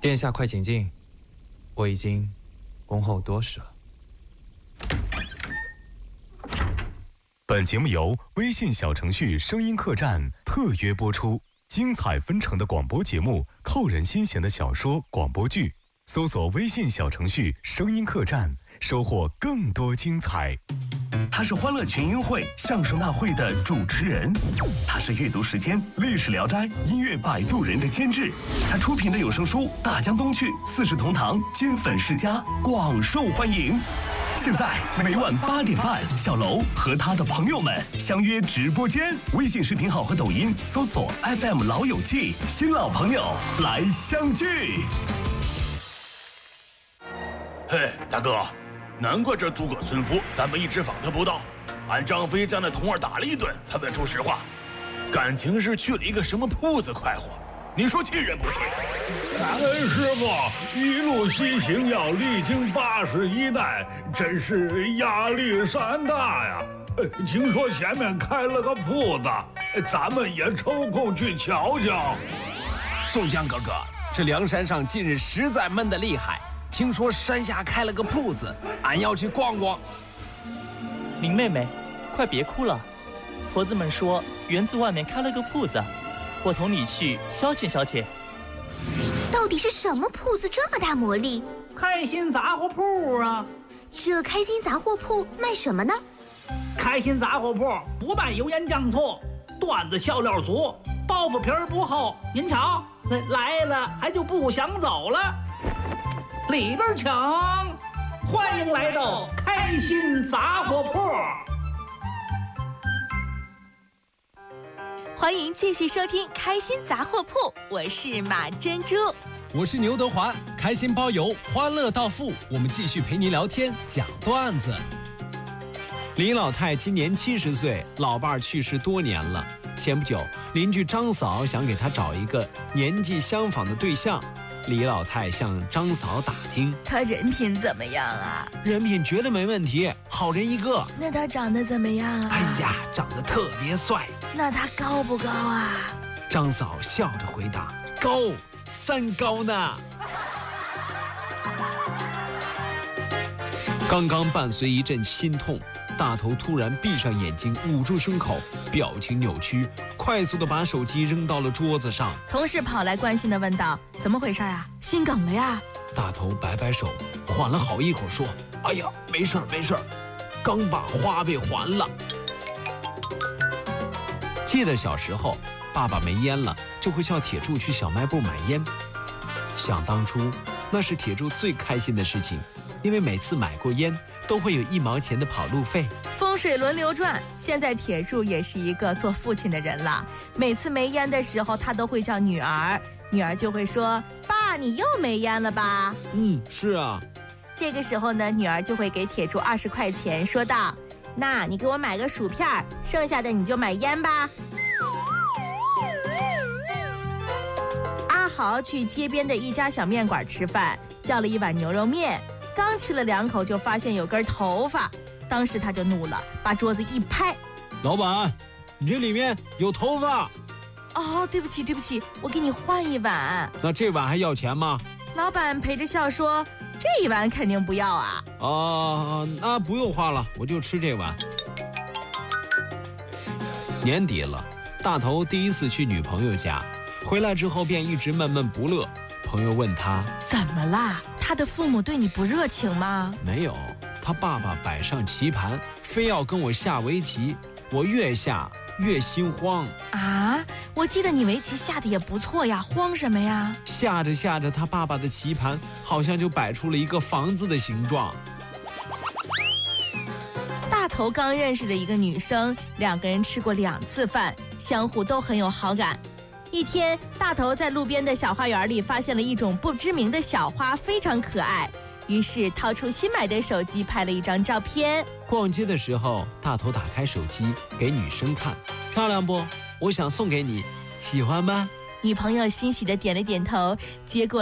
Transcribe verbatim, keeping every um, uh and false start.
殿下快请进，我已经恭候多时了。 本节目由微信小程序声音客栈特约播出，精彩纷呈的广播节目，扣人心弦的小说广播剧，搜索微信小程序声音客栈，收获更多精彩。 他是欢乐群英会相声大会的主持人，他是阅读时间历史聊斋音乐摆渡人的监制，他出品的有声书《大江东去》四世同堂金粉世家广受欢迎。现在每晚八点半，小楼和他的朋友们相约直播间，微信视频号和抖音搜索 F M 老友记，新老朋友来相聚。 嘿，大哥，难怪这诸葛孙夫咱们一直访他不到，俺张飞将那童儿打了一顿才问出实话，感情是去了一个什么铺子快活，你说气人不气？ 感恩师傅一路西行，要历经八十一代，真是压力山大呀！呃，听说前面开了个铺子，咱们也抽空去瞧瞧。 宋江哥哥，这梁山上近日实在闷得厉害，听说山下开了个铺子，俺要去逛逛。 林妹妹，快别哭了，婆子们说园子外面开了个铺子，我同你去消遣消遣。 到底是什么铺子这么大魔力？ 开心杂货铺啊！ 这开心杂货铺卖什么呢？ 开心杂货铺不卖油盐酱醋，段子笑料足，包袱皮儿不厚。您瞧，来了还就不想走了。里边请，欢迎来到开心杂货铺。 欢迎继续收听开心杂货铺，我是马珍珠， 我是牛德华，开心包邮，欢乐到付，我们继续陪您聊天讲段子。林老太今年七十岁，老伴儿去世多年了。前不久，邻居张嫂想给她找一个年纪相仿的对象，李老太向张嫂打听， 他人品怎么样啊？ 人品绝对没问题，好人一个。 那他长得怎么样啊？ 哎呀，长得特别帅。 那他高不高啊？ 张嫂笑着回答：高，三高呢。刚刚伴随一阵心痛，大头突然闭上眼睛，捂住胸口，表情扭曲，快速地把手机扔到了桌子上。 同事跑来关心地问道：怎么回事啊？心梗了呀？ 大头摆摆手，缓了好一会儿说：哎呀，没事儿没事儿，刚把花呗还了。记得小时候，爸爸没烟了，就会叫铁柱去小卖部买烟。想当初，那是铁柱最开心的事情，因为每次买过烟，都会有一毛钱的跑路费。 风水轮流转，现在铁柱也是一个做父亲的人了。每次没烟的时候，他都会叫女儿，女儿就会说：爸，你又没烟了吧？ 嗯，是啊。 这个时候呢，女儿就会给铁柱二十块钱，说道：那你给我买个薯片，剩下的你就买烟吧。阿豪去街边的一家小面馆吃饭，叫了一碗牛肉面，刚吃了两口就发现有根头发，当时他就怒了，把桌子一拍： 老板，你这里面有头发。 哦，对不起对不起，我给你换一碗。 那这碗还要钱吗？ 老板陪着笑说：这一碗肯定不要啊。 哦，那不用花了，我就吃这碗。年底了，大头第一次去女朋友家，回来之后便一直闷闷不乐。朋友问他怎么啦？他的父母对你不热情吗？ 没有，他爸爸摆上棋盘，非要跟我下围棋，我越下越心慌。 啊，我记得你围棋下的也不错呀，慌什么呀？ 下着下着，他爸爸的棋盘好像就摆出了一个房子的形状。 大头刚认识的一个女生，两个人吃过两次饭，相互都很有好感。一天，大头在路边的小花园里发现了一种不知名的小花，非常可爱，于是掏出新买的手机拍了一张照片。 逛街的时候，大头打开手机给女生看，漂亮不？我想送给你，喜欢吗？ 女朋友欣喜地点了点头，接过